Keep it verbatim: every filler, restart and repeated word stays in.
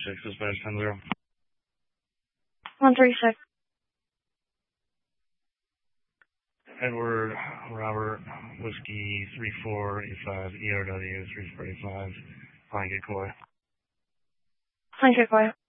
six, dispatch ten zero. one three six. Edward, Robert, Whiskey, three four eight five, E R W, three four eight five, Blanket Coy. Blanket Coy.